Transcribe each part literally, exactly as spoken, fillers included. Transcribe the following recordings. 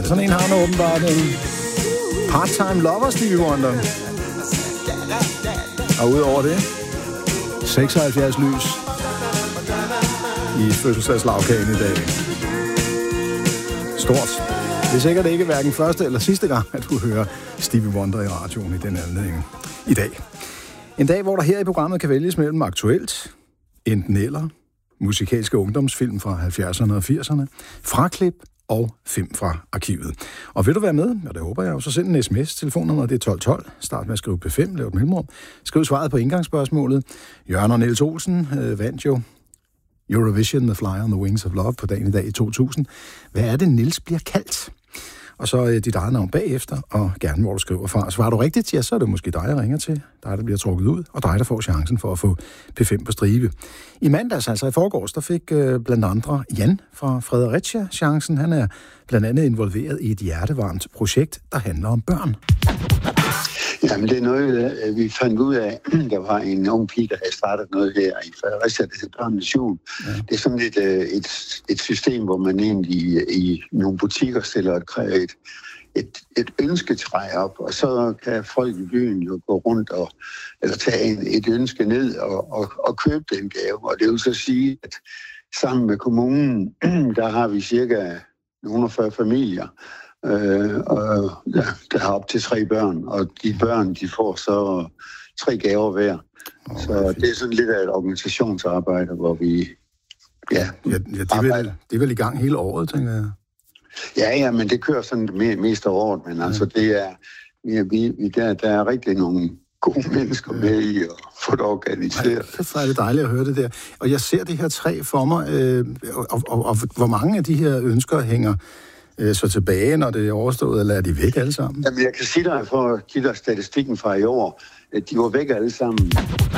Sådan en har han åbenbart en part-time lover, Stevie Wonder. Og udover det, seksoghalvfjerds lys i fødselsdagslagkagen i dag. Stort. Det er sikkert ikke hverken første eller sidste gang, at du hører Stevie Wonder i radioen i den anledning i dag. En dag, hvor der her i programmet kan vælges mellem aktuelt, enten eller, musikalske ungdomsfilm fra halvfjerdserne og firserne, fraklip og film fra arkivet. Og vil du være med, og det håber jeg jo, så send en sms. Telefonnummer det er tolv tolv. Start med at skrive P fem, lav et mellemrum. Skriv svaret på indgangsspørgsmålet. Jørgen og Niels Olsen øh, vandt jo Eurovision The Fly on the Wings of Love på dagen i dag i to tusind. Hvad er det, Niels bliver kaldt? Og så øh, dit eget navn bagefter, og gerne hvor du skriver fra. Svarer du rigtigt, ja, så er det måske dig, jeg ringer til. Dig, der bliver trukket ud, og dig, der får chancen for at få P fem på stribe. I mandags, altså i forgårs, der fik øh, blandt andre Jan fra Fredericia chancen. Han er blandt andet involveret i et hjertevarmt projekt, der handler om børn. Jamen, det er noget, vi fandt ud af. Der var en ung pige, der havde startet noget her i Fredericia, der hedder Børn Mission. Ja. Det er sådan et, et, et system, hvor man egentlig i nogle butikker stiller et, et, et, et ønsketræ op, og så kan folk i byen jo gå rundt og eller tage en, et ønske ned og, og, og købe den gave. Og det vil så sige, at sammen med kommunen, der har vi cirka et hundrede og fyrre familier, Øh, og ja, der har op til tre børn, og de børn, de får så tre gaver hver. Oh, så det er, det er sådan lidt af et organisationsarbejde, hvor vi ja, ja, ja det, er vel, det er vel i gang hele året, tænker jeg. Ja, ja, men det kører sådan det mest af året, men ja. altså det er ja, vi, vi, der, der er rigtig nogle gode mennesker ja. med i at få det organiseret. Det er det dejligt at høre det der. Og jeg ser det her træ for mig, øh, og, og, og, og hvor mange af de her ønsker hænger så tilbage, når det er overstået, eller er de væk alle sammen? Jamen, jeg kan sige dig, for at give dig statistikken fra i år, at de var væk alle sammen.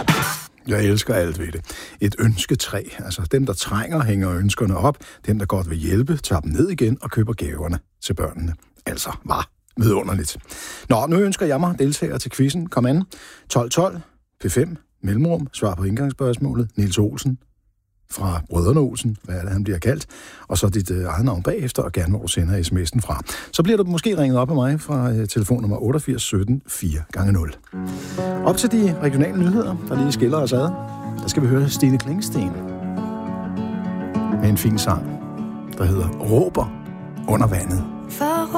Jeg elsker alt ved det. Et ønsketræ. Altså dem, der trænger, hænger ønskerne op. Dem, der godt vil hjælpe, tager dem ned igen og køber gaverne til børnene. Altså, var vidunderligt. Nå, nu ønsker jeg mig deltager til quizzen. Kom an. tolv tolv, P fem, mellemrum, svar på indgangsspørgsmålet. Niels Olsen fra Brødrene Olsen, hvad er det, han bliver kaldt, og så dit øh, eget navn bagefter, og gerne hvor du sender sms'en fra. Så bliver du måske ringet op af mig fra øh, telefonnummer otteogfirs sytten fire gange nul. Op til de regionale nyheder, der lige skiller os ad, der skal vi høre Stine Klingsten med en fin sang, der hedder Råber under vandet.